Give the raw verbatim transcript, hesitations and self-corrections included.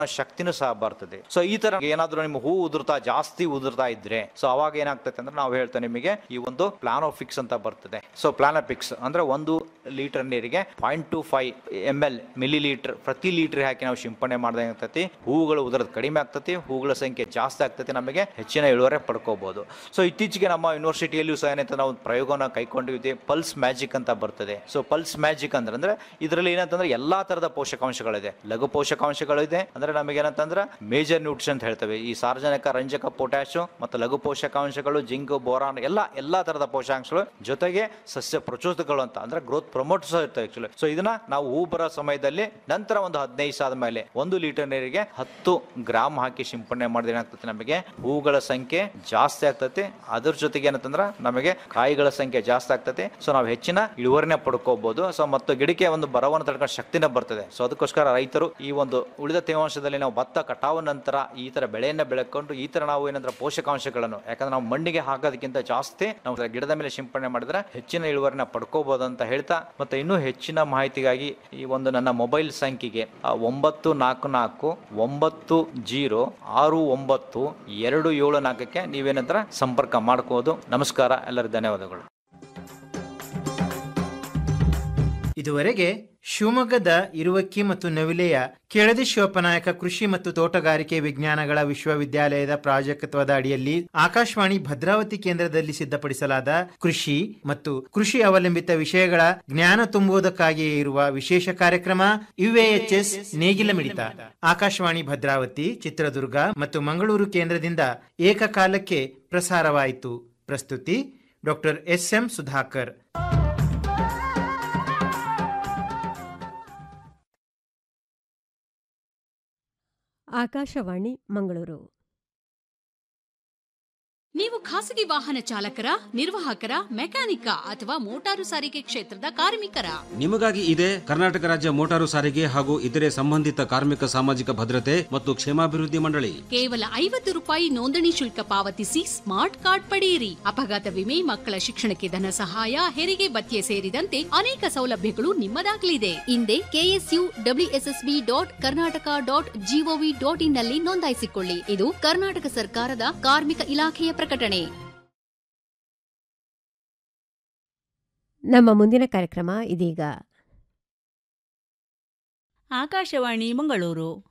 ಶಕ್ತಿನೂ ಸಹ ಬರ್ತದೆ. ಸೊ ಈ ತರ ಏನಾದ್ರೂ ನಿಮ್ಮ ಹೂ ಉದುರ್ತಾ ಜಾಸ್ತಿ ಉದುರ್ತಾ ಇದ್ರೆ ಸೊ ಅವಾಗ ಏನಾಗ್ತದೆ ಅಂದ್ರೆ ನಾವು ಹೇಳ್ತೇವೆ ನಿಮಗೆ ಈ ಒಂದು ಪ್ಲಾನೋಫಿಕ್ಸ್ ಅಂತ ಬರ್ತದೆ. ಸೊ ಪ್ಲಾನೋಫಿಕ್ಸ್ ಅಂದ್ರೆ ಒಂದು ಲೀಟರ್ ನೀರಿಗೆ point to five M L milli litre ಪ್ರತಿ ಲೀಟರ್ ಹಾಕಿ ನಾವು ಸಿಂಪಡಣೆ ಮಾಡ್ದಂಗೆ ಆಗ್ತತಿ. ಹೂಗಳು ಉದುರೋದು ಕಡಿಮೆ ಆಗ್ತತಿ, ಹೂಗಳ ಸಂಖ್ಯೆ ಜಾಸ್ತಿ ಆಗ್ತತಿ, ನಮಗೆ ಹೆಚ್ಚಿನ ಇಳುವರಿ ಪಡ್ಕೋಬಹುದು. ಸೊ ಇತ್ತೀಚೆಗೆ ನಮ್ಮ ಯೂನಿವರ್ಸಿಟಿಯಲ್ಲಿಯೂ ಸಹ ಏನಂತ ನಾವು ಪ್ರಯೋಗನ ಕೈಕೊಂಡಿದ್ವಿ, ಪಲ್ಸ್ ಮ್ಯಾಜಿಕ್ ಅಂತ ಬರ್ತದೆ. ಸೊ ಪಲ್ಸ್ ಮ್ಯಾಜಿಕ್ ಅಂದ್ರೆ ಅಂದ್ರೆ ಇದರಲ್ಲಿ ಏನಂತಂದ್ರೆ ಎಲ್ಲಾ ತರದ ಪೋಷಕಾಂಶಗಳಿದೆ. ಲಘು ಪೋಷಕಾಂಶಗಳು ಇದೆ ಅಂದ್ರೆ ನಮಗೆ ಏನಂತಂದ್ರೆ ಮೇಜರ್ ನ್ಯೂಟ್ರಿಷನ್ ಅಂತ ಹೇಳ್ತೇವೆ. ಈ ಸಾರ್ವಜನಿಕ ರಂಜಕ ಪೊಟ್ಯಾಶು ಮತ್ತು ಲಘು ಪೋಷಕಾಂಶಗಳು ಜಿಂಕ್ ಬೋರಾನ್ ಎಲ್ಲ ಎಲ್ಲಾ ತರದ ಪೋಷಕಾಂಶಗಳು ಜೊತೆಗೆ ಸಸ್ಯ ಪ್ರಚೋದಕಗಳು ಅಂತ ಅಂದ್ರೆ ಗ್ರೋತ್ ಪ್ರಮೋಟರ್ಸ್ ಇರ್ತವೆ ಆಕ್ಚುಲಿ. ಸೊ ಇದನ್ನ ನಾವು ಹೂ ಬರೋ ಸಮಯದಲ್ಲಿ ನಂತರ ಒಂದು ಹದಿನೈದು ಸಾವಿರ ಮೇಲೆ ಒಂದು ಲೀಟರ್ ನೀರಿಗೆ ಹತ್ತು ಗ್ರಾಮ್ ಹಾಕಿ ಸಿಂಪಡಣೆ ಮಾಡಿದ್ರೆ ಏನಾಗ್ತದೆ ನಮಗೆ ಹೂಗಳ ಸಂಖ್ಯೆ ಜಾಸ್ತಿ ಆಗ್ತದೆ. ಅದ್ರ ಜೊತೆಗೆ ಏನಂತಂದ್ರೆ ನಮಗೆ ಕಾಯಿಗಳ ಸಂಖ್ಯೆ ಜಾಸ್ತಿ ಆಗ್ತದೆ. ಸೊ ನಾವು ಹೆಚ್ಚಿನ ಇಳುವರಿನ ಪಡ್ಕೋಬಹುದು. ಸೊ ಮತ್ತು ಗಿಡಕ್ಕೆ ಒಂದು ಬರವನ್ನು ತಡ್ಕೊಂಡು ಶಕ್ತಿನ ಬರ್ತದೆ. ಸೊ ಅದಕ್ಕೋಸ್ಕರ ರೈತರು ಈ ಒಂದು ಉಳಿದ ತೇವಾಂಶದಲ್ಲಿ ನಾವು ಭತ್ತ ಕಟಾವು ನಂತರ ಈ ತರ ಬೆಳೆಯನ್ನ ಬೆಳಕೊಂಡು ಈ ತರ ನಾವು ಏನಂದ್ರೆ ಪೋಷಕಾಂಶಗಳನ್ನು ಯಾಕಂದ್ರೆ ನಾವು ಮಣ್ಣಿಗೆ ಹಾಕೋದಕ್ಕಿಂತ ಜಾಸ್ತಿ ನಾವು ಗಿಡದ ಮೇಲೆ ಸಿಂಪಡಣೆ ಮಾಡಿದ್ರೆ ಹೆಚ್ಚಿನ ಇಳುವರಿನ ಪಡ್ಕೋಬಹುದು ಅಂತ ಹೇಳ್ತಾ, ಮತ್ತೆ ಇನ್ನೂ ಹೆಚ್ಚಿನ ಮಾಹಿತಿಗಾಗಿ ಈ ಒಂದು ನನ್ನ ಮೊಬೈಲ್ ಸಂಖ್ಯೆಗೆ ಒಂಬತ್ತು ನಾಲ್ಕು ನಾಲ್ಕು ಒಂಬತ್ತು ಜೀರೋ ಆರು ಒಂಬತ್ತು ಎರಡು ಏಳು ನಾಲ್ಕಕ್ಕೆ ನೀವೇನಂತರ ಸಂಪರ್ಕ ಮಾಡ್ಕೋದು. ನಮಸ್ಕಾರ, ಎಲ್ಲರಿಗೂ ಧನ್ಯವಾದಗಳು. ಇದುವರೆಗೆ ಶಿವಮೊಗ್ಗದ ಇರುವಕ್ಕಿ ಮತ್ತು ನವಿಲೆಯ ಕೆಳದಿ ಶಿವಪ್ಪನಾಯಕ ಕೃಷಿ ಮತ್ತು ತೋಟಗಾರಿಕೆ ವಿಜ್ಞಾನಗಳ ವಿಶ್ವವಿದ್ಯಾಲಯದ ಪ್ರಾಜೆಕ್ಟ್ವದ ಅಡಿಯಲ್ಲಿ ಆಕಾಶವಾಣಿ ಭದ್ರಾವತಿ ಕೇಂದ್ರದಲ್ಲಿ ಸಿದ್ಧಪಡಿಸಲಾದ ಕೃಷಿ ಮತ್ತು ಕೃಷಿ ಅವಲಂಬಿತ ವಿಷಯಗಳ ಜ್ಞಾನ ತುಂಬುವುದಕ್ಕಾಗಿಯೇ ಇರುವ ವಿಶೇಷ ಕಾರ್ಯಕ್ರಮ ಯುಎಎಚ್ಎಸ್ ನೇಗಿಲ ಮಿಡಿತ ಆಕಾಶವಾಣಿ ಭದ್ರಾವತಿ, ಚಿತ್ರದುರ್ಗ ಮತ್ತು ಮಂಗಳೂರು ಕೇಂದ್ರದಿಂದ ಏಕಕಾಲಕ್ಕೆ ಪ್ರಸಾರವಾಯಿತು. ಪ್ರಸ್ತುತಿ doctor S M Sudhakar. Akashvani Mangaluru. ನೀವು ಖಾಸಗಿ ವಾಹನ ಚಾಲಕರ, ನಿರ್ವಾಹಕರ, ಮೆಕ್ಯಾನಿಕ ಅಥವಾ ಮೋಟಾರು ಸಾರಿಗೆ ಕ್ಷೇತ್ರದ ಕಾರ್ಮಿಕರ? ನಿಮಗಾಗಿ ಇದೆ ಕರ್ನಾಟಕ ರಾಜ್ಯ ಮೋಟಾರು ಸಾರಿಗೆ ಹಾಗೂ ಇತರೆ ಸಂಬಂಧಿತ ಕಾರ್ಮಿಕ ಸಾಮಾಜಿಕ ಭದ್ರತೆ ಮತ್ತು ಕ್ಷೇಮಾಭಿವೃದ್ಧಿ ಮಂಡಳಿ. ಕೇವಲ ಐವತ್ತು ರೂಪಾಯಿ ನೋಂದಣಿ ಶುಲ್ಕ ಪಾವತಿಸಿ ಸ್ಮಾರ್ಟ್ ಕಾರ್ಡ್ ಪಡೆಯಿರಿ. ಅಪಘಾತ ವಿಮೆ, ಮಕ್ಕಳ ಶಿಕ್ಷಣಕ್ಕೆ ಧನ ಸಹಾಯ, ಹೆರಿಗೆ ಭತ್ಯೆ ಸೇರಿದಂತೆ ಅನೇಕ ಸೌಲಭ್ಯಗಳು ನಿಮ್ಮದಾಗಲಿದೆ. ಹಿಂದೆ KSU WSSB dot Karnataka dot gov dot in ನಲ್ಲಿ ನೋಂದಾಯಿಸಿಕೊಳ್ಳಿ. ಇದು ಕರ್ನಾಟಕ ಸರ್ಕಾರದ ಕಾರ್ಮಿಕ ಇಲಾಖೆಯ ಪ್ರಕಟಣೆ. ನಮ್ಮ ಮುಂದಿನ ಕಾರ್ಯಕ್ರಮ ಇದೀಗ. ಆಕಾಶವಾಣಿ ಮಂಗಳೂರು